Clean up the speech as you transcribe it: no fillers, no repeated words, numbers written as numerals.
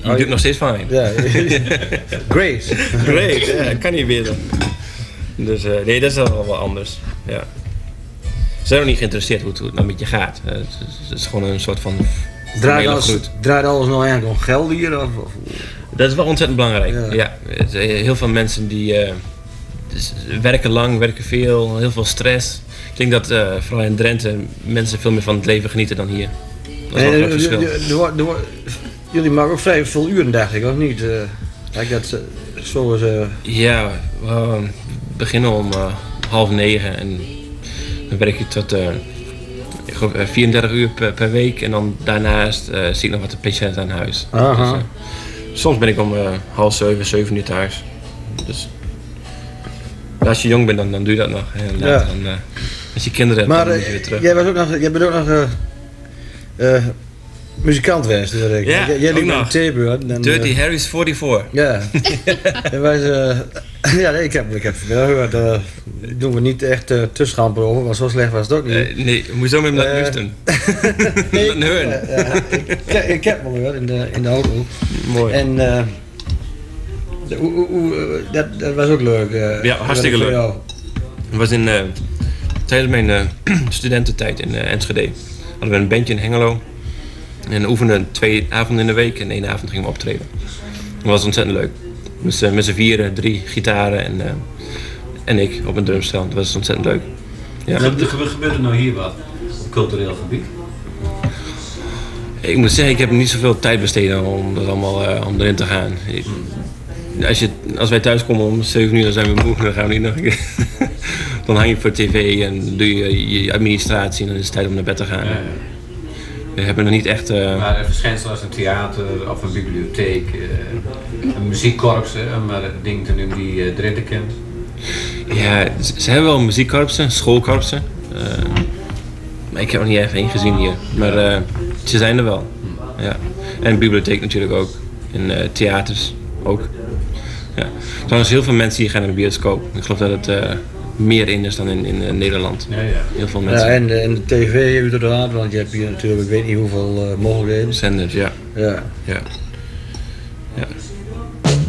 doet het nog steeds fijn. Ja. Great. Great, ja, kan niet beter. Dus nee, dat is wel anders. Ja. Ze zijn ook niet geïnteresseerd hoe het nou met je gaat. Het is gewoon een soort van... Draait alles nog eigenlijk om geld hier? Of? Dat is wel ontzettend belangrijk. Ja. Heel veel mensen die werken lang, werken veel, heel veel stress. Ik denk dat vooral in Drenthe mensen veel meer van het leven genieten dan hier. Dat is wel een groot verschil. Jullie maken ook vrij veel uren, dacht ik, of niet? Ja, we beginnen om 8:30 en dan werk je tot 34 uur per week en dan daarnaast zie ik nog wat de patiënten aan huis. Dus, soms ben ik om 6:30, 7 uur thuis. Dus als je jong bent, dan doe je dat nog. En later, dan, als je kinderen hebt, dan moet je weer terug. Jij bent ook nog muzikant geweest, dus jij liep met een T-beurt. Dirty Harry's 44. Ja. En wij ik heb wel gehoord, daar doen we niet echt te schamper over, want zo slecht was het ook niet. Nee, je moet zo met hem naar luisteren. Nee, ik heb wel gehoord in de auto. Mooi. En dat was ook leuk. Ja, hartstikke leuk. Het was tijdens mijn studententijd in Enschede. Hadden we een bandje in Hengelo. En oefenden 2 avonden in de week en 1 avond gingen we optreden. Dat was ontzettend leuk. Dus met z'n 4, 3 gitaren en ik op een drumstel. Dat was ontzettend leuk. Ja. Gebeurt er nou hier wat op cultureel gebied? Ik moet zeggen, ik heb niet zoveel tijd besteed om dat allemaal om erin te gaan. Als wij thuis komen om 7 uur, dan zijn we moe, dan gaan we niet nog een keer. Dan hang je voor tv en doe je administratie en dan is het tijd om naar bed te gaan. Ja. We hebben nog niet echt... Maar verschijnselen als een theater of een bibliotheek, een muziekkorps, om maar dingen te noemen die Drenthe kent. Ja, ze hebben wel muziekkorpsen, schoolkorpsen. Maar ik heb er niet echt één gezien hier. Maar ze zijn er wel. Ja. En een bibliotheek natuurlijk ook. En theaters ook. Ja. Trouwens, heel veel mensen hier gaan naar de bioscoop. Ik geloof dat het meer in is dan in Nederland. Ja. Heel veel mensen. Ja, en de tv heb je uiteraard, want je hebt hier natuurlijk, ik weet niet hoeveel mogelijkheden. Zenders, ja. Ja.